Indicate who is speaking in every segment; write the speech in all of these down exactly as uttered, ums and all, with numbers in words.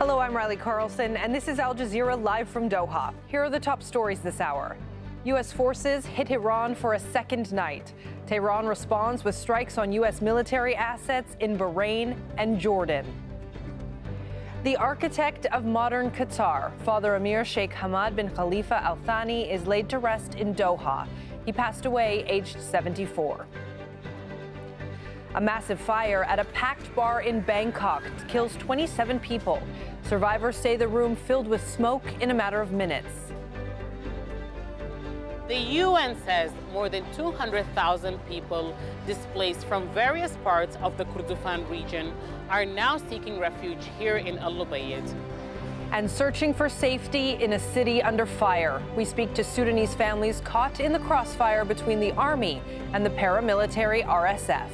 Speaker 1: Hello, I'm Riley Carlson, and this is Al Jazeera live from Doha. Here are the top stories this hour. U S forces hit Iran for a second night. Tehran responds with strikes on U S military assets in Bahrain and Jordan. The architect of modern Qatar, Father Emir Sheikh Hamad bin Khalifa Al Thani, is laid to rest in Doha. He passed away aged seventy-four. A massive fire at a packed bar in Bangkok kills twenty-seven people. Survivors say the room filled with smoke in a matter of minutes.
Speaker 2: The U N says more than two hundred thousand people displaced from various parts of the Kurdistan region are now seeking refuge here in Al Ubaid.
Speaker 1: And searching for safety in a city under fire. We speak to Sudanese families caught in the crossfire between the army and the paramilitary R S F.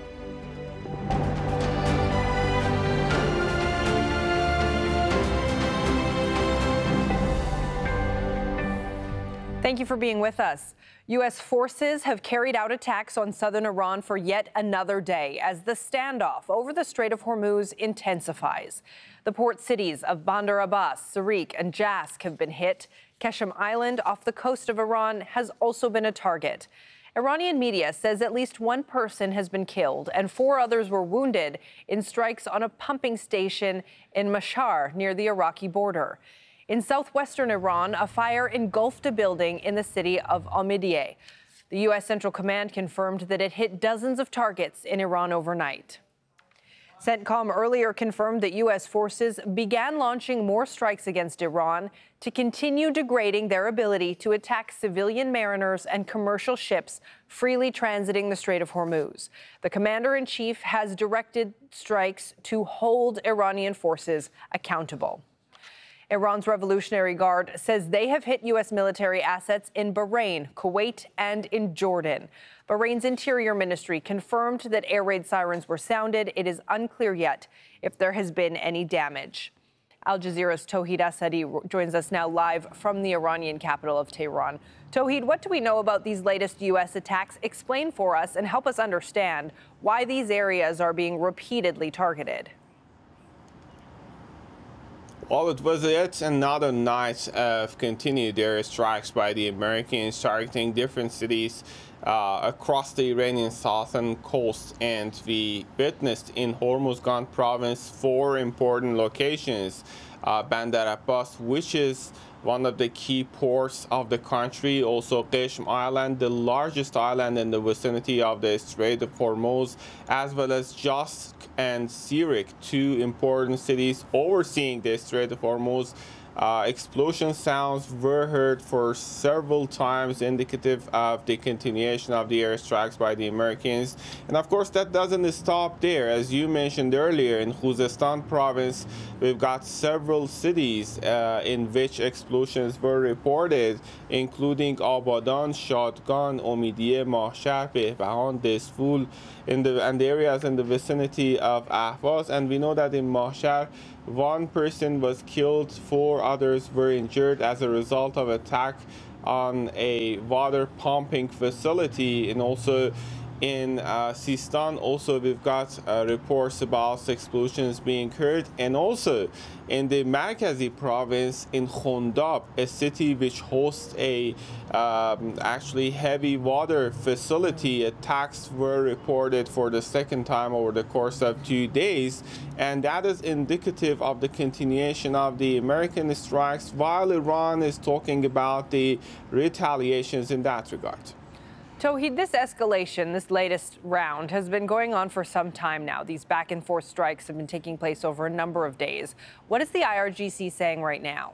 Speaker 1: Thank you for being with us. U S forces have carried out attacks on southern Iran for yet another day as the standoff over the Strait of Hormuz intensifies. The port cities of Bandar Abbas, Sarik, and Jask have been hit. Keshem Island off the coast of Iran has also been a target. Iranian media says at least one person has been killed and four others were wounded in strikes on a pumping station in Mashhar near the Iraqi border. In southwestern Iran, a fire engulfed a building in the city of Almidiyeh. The U S Central Command confirmed that it hit dozens of targets in Iran overnight. CENTCOM earlier confirmed that U S forces began launching more strikes against Iran to continue degrading their ability to attack civilian mariners and commercial ships freely transiting the Strait of Hormuz. The commander-in-chief has directed strikes to hold Iranian forces accountable. Iran's Revolutionary Guard says they have hit U S military assets in Bahrain, Kuwait, and in Jordan. Bahrain's Interior Ministry confirmed that air raid sirens were sounded. It is unclear yet if there has been any damage. Al Jazeera's Tauhid Asadi joins us now live from the Iranian capital of Tehran. Tauhid, what do we know about these latest U S attacks? Explain for us and help us understand why these areas are being repeatedly targeted.
Speaker 3: Well, it was yet another night of continued airstrikes by the Americans targeting different cities uh, across the Iranian southern coast, and we witnessed in Hormuzgan province four important locations. Uh, Bandar Abbas, which is one of the key ports of the country, also Keshem Island, the largest island in the vicinity of the Strait of Hormuz, as well as Jask and Sarik, two important cities overseeing the Strait of Hormuz. Uh, explosion sounds were heard for several times, indicative of the continuation of the airstrikes by the Americans. And of course, that doesn't stop there. As you mentioned earlier, in Khuzestan province, we've got several cities uh, in which explosions were reported, including Abadan, Shadgan, Omidiyeh, Mahshar, Behbahan, Desful, in the and the areas in the vicinity of Ahvaz. And we know that in Mahshar, one person was killed, four others were injured as a result of attack on a water pumping facility. And also in uh, Sistan, also we've got uh, reports about explosions being heard. And also in the Markazi province in Khondab, a city which hosts a um, actually heavy water facility, attacks were reported for the second time over the course of two days. And that is indicative of the continuation of the American strikes, while Iran is talking about the retaliations in that regard.
Speaker 1: Tauhid, this escalation, this latest round, has been going on for some time now. These back and forth strikes have been taking place over a number of days. What is the I R G C saying right now?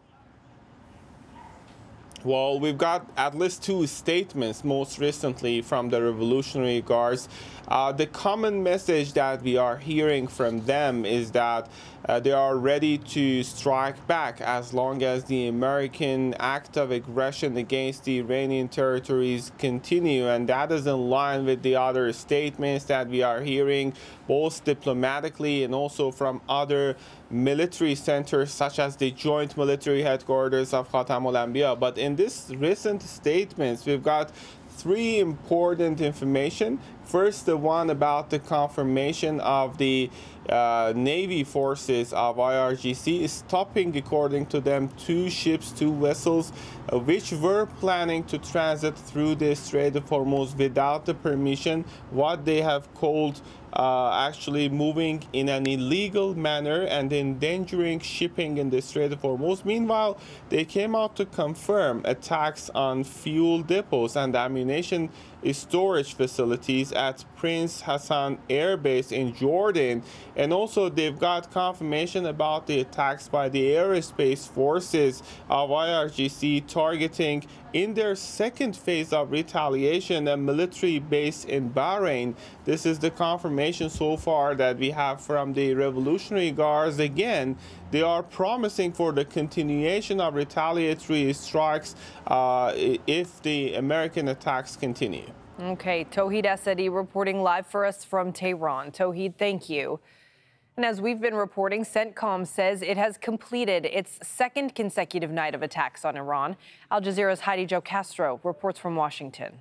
Speaker 3: Well, we've got at least two statements, most recently from the Revolutionary Guards. Uh, the common message that we are hearing from them is that uh, they are ready to strike back as long as the American act of aggression against the Iranian territories continue. And that is in line with the other statements that we are hearing, both diplomatically and also from other military centers, such as the joint military headquarters of Khatam al-Anbiya. But in this recent statements, we've got three important information. First, the one about the confirmation of the uh, Navy forces of I R G C is stopping, according to them, two ships, two vessels, uh, which were planning to transit through the Strait of Hormuz without the permission, what they have called uh, actually moving in an illegal manner and endangering shipping in the Strait of Hormuz. Meanwhile, they came out to confirm attacks on fuel depots and ammunition storage facilities at Prince Hassan Air Base in Jordan. And also they've got confirmation about the attacks by the aerospace forces of I R G C targeting in their second phase of retaliation a military base in Bahrain. This is the confirmation so far that we have from the Revolutionary Guards. Again, they are promising for the continuation of retaliatory strikes uh, if the American attacks continue.
Speaker 1: Okay, Tauhid Asadi reporting live for us from Tehran. Tauhid, thank you. And as we've been reporting, CENTCOM says it has completed its second consecutive night of attacks on Iran. Al Jazeera's Heidi Jo Castro reports from Washington.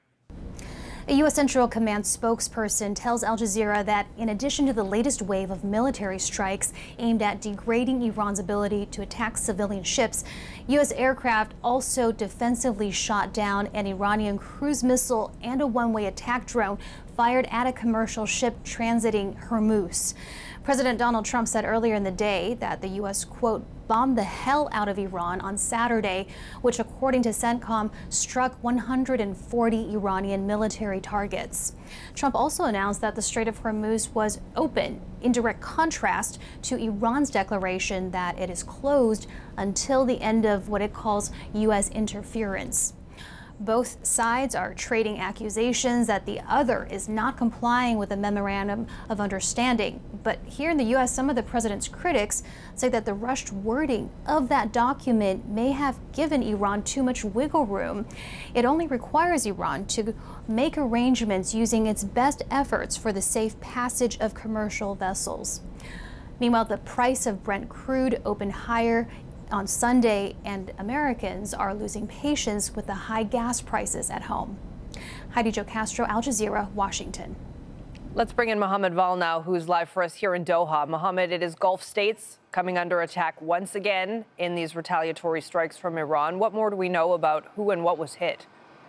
Speaker 4: A U S Central Command spokesperson tells Al Jazeera that in addition to the latest wave of military strikes aimed at degrading Iran's ability to attack civilian ships, U S aircraft also defensively shot down an Iranian cruise missile and a one-way attack drone fired at a commercial ship transiting Hormuz. President Donald Trump said earlier in the day that the U S, quote, bombed the hell out of Iran on Saturday, which, according to CENTCOM, struck one hundred forty Iranian military targets. Trump also announced that the Strait of Hormuz was open, in direct contrast to Iran's declaration that it is closed until the end of what it calls U S interference. Both sides are trading accusations that the other is not complying with the memorandum of understanding. But here in the U S, some of the president's critics say that the rushed wording of that document may have given Iran too much wiggle room. It only requires Iran to make arrangements using its best efforts for the safe passage of commercial vessels. Meanwhile, the price of Brent crude opened higher on Sunday, and Americans are losing patience with the high gas prices at home. Heidi Jo Castro, Al Jazeera, Washington.
Speaker 1: Let's bring in Mohammed Val now, who's live for us here in Doha. Mohammed, it is Gulf states coming under attack once again in these retaliatory strikes from Iran. What more do we know about who and what was hit?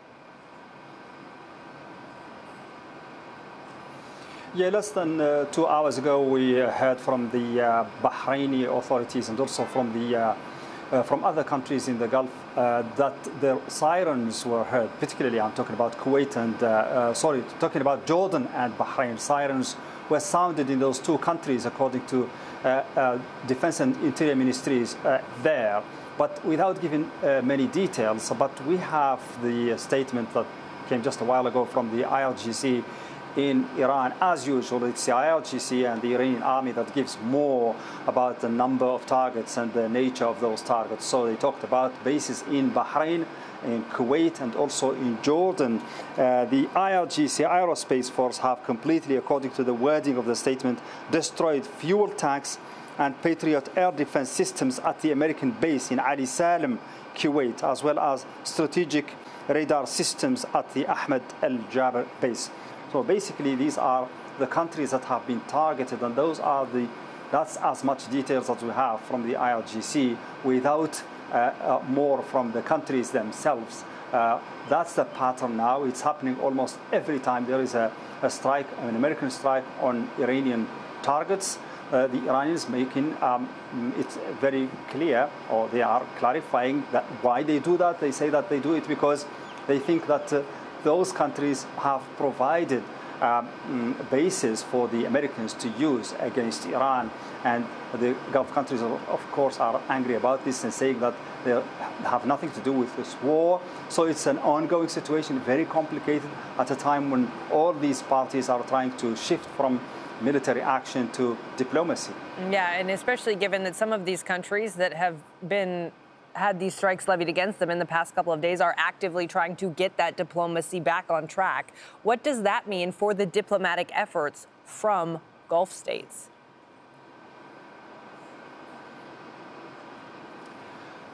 Speaker 5: Yeah, less than uh, two hours ago, we uh, heard from the uh, Bahraini authorities and also from the uh, uh, from other countries in the Gulf uh, that the sirens were heard. Particularly, I'm talking about Kuwait and uh, uh, sorry, talking about Jordan and Bahrain. Sirens were sounded in those two countries, according to uh, uh, Defense and Interior Ministries uh, there, but without giving uh, many details. But we have the statement that came just a while ago from the I R G C in Iran. As usual, it's the I R G C and the Iranian army that gives more about the number of targets and the nature of those targets. So they talked about bases in Bahrain, in Kuwait, and also in Jordan. Uh, the I R G C Aerospace Force have completely, according to the wording of the statement, destroyed fuel tanks and Patriot air defense systems at the American base in Ali Salim, Kuwait, as well as strategic radar systems at the Ahmed Al Jaber base. So basically, these are the countries that have been targeted, and those are the that's as much details as we have from the I R G C without uh, uh, more from the countries themselves. Uh, that's the pattern now. It's happening almost every time there is a, a strike, an American strike on Iranian targets. Uh, the Iranians making um, it very clear, or they are clarifying that why they do that. They say that they do it because they think that uh, those countries have provided um, bases for the Americans to use against Iran. And the Gulf countries, of course, are angry about this and saying that they have nothing to do with this war. So it's an ongoing situation, very complicated at a time when all these parties are trying to shift from military action to diplomacy.
Speaker 1: Yeah, and especially given that some of these countries that have been had these strikes levied against them in the past couple of days are actively trying to get that diplomacy back on track. What does that mean for the diplomatic efforts from Gulf states?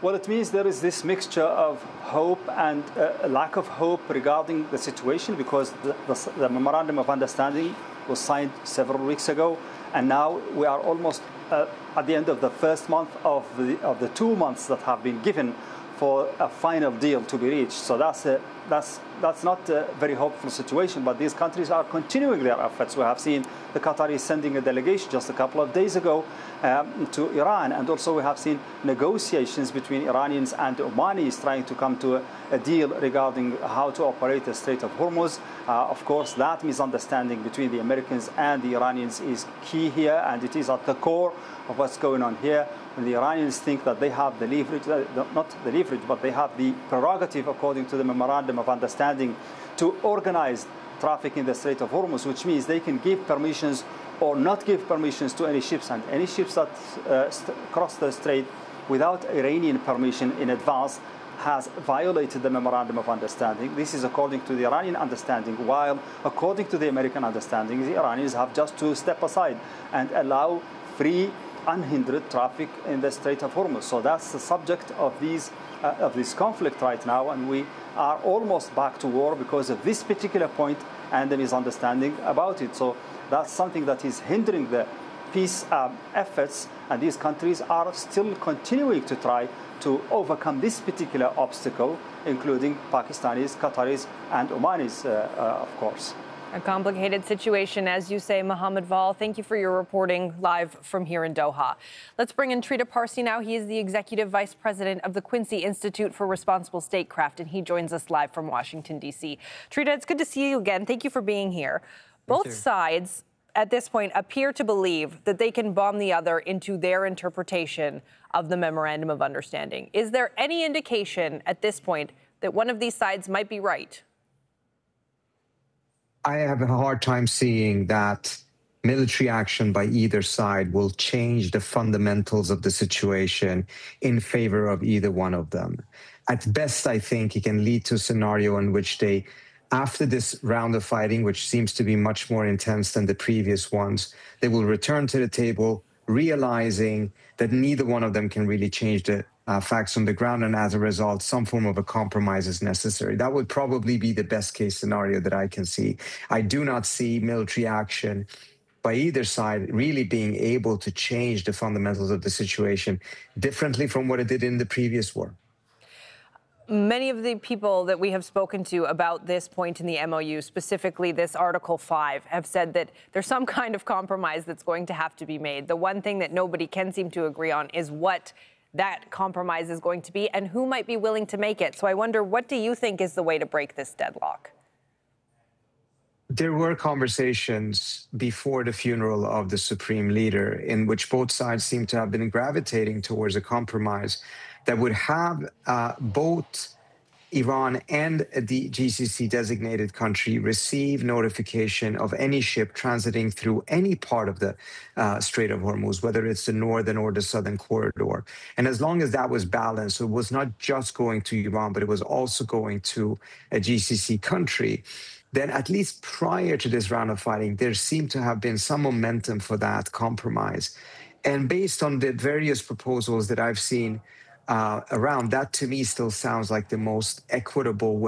Speaker 5: Well, it means there is this mixture of hope and uh, lack of hope regarding the situation, because the, the, the memorandum of understanding was signed several weeks ago, and now we are almost uh, at the end of the first month of the, of the two months that have been given for a final deal to be reached. So that's a, that's that's not a very hopeful situation. But these countries are continuing their efforts. We have seen the Qataris sending a delegation just a couple of days ago um, to Iran, and also we have seen negotiations between Iranians and Omanis trying to come to a, a deal regarding how to operate the Strait of Hormuz. Uh, of course, that misunderstanding between the Americans and the Iranians is key here, and it is at the core of what's going on here. When the Iranians think that they have the leverage, uh, not the leverage, but they have the prerogative, according to the Memorandum of Understanding, to organize traffic in the Strait of Hormuz, which means they can give permissions or not give permissions to any ships, and any ships that uh, cross the strait without Iranian permission in advance has violated the Memorandum of Understanding. This is according to the Iranian understanding, while according to the American understanding, the Iranians have just to step aside and allow free, unhindered traffic in the Strait of Hormuz. So that's the subject of these uh, of this conflict right now, and we are almost back to war because of this particular point and the misunderstanding about it. So that's something that is hindering the peace um, efforts, and these countries are still continuing to try to overcome this particular obstacle, including Pakistanis, Qataris, and Omanis, uh, uh, of course.
Speaker 1: A complicated situation, as you say, Mohammed Val. Thank you for your reporting live from here in Doha. Let's bring in Trita Parsi now. He is the Executive Vice President of the Quincy Institute for Responsible Statecraft, and he joins us live from Washington, D C. Trita, it's good to see you again. Thank you for being here. Both sides at this point appear to believe that they can bomb the other into their interpretation of the Memorandum of Understanding. Is there any indication at this point that one of these sides might be right?
Speaker 6: I have a hard time seeing that military action by either side will change the fundamentals of the situation in favor of either one of them. At best, I think it can lead to a scenario in which they, after this round of fighting, which seems to be much more intense than the previous ones, they will return to the table realizing that neither one of them can really change the Uh, facts on the ground, and as a result, some form of a compromise is necessary. That would probably be the best case scenario that I can see. I do not see military action by either side really being able to change the fundamentals of the situation differently from what it did in the previous war.
Speaker 1: Many of the people that we have spoken to about this point in the M O U, specifically this Article five, have said that there's some kind of compromise that's going to have to be made. The one thing that nobody can seem to agree on is what that compromise is going to be and who might be willing to make it. So I wonder, what do you think is the way to break this deadlock?
Speaker 6: There were conversations before the funeral of the supreme leader in which both sides seem to have been gravitating towards a compromise that would have uh, both Iran and the G C C designated country receive notification of any ship transiting through any part of the uh, Strait of Hormuz, whether it's the northern or the southern corridor. And as long as that was balanced, so it was not just going to Iran, but it was also going to a G C C country, then at least prior to this round of fighting, there seemed to have been some momentum for that compromise. And based on the various proposals that I've seen Uh, around, that to me still sounds like the most equitable way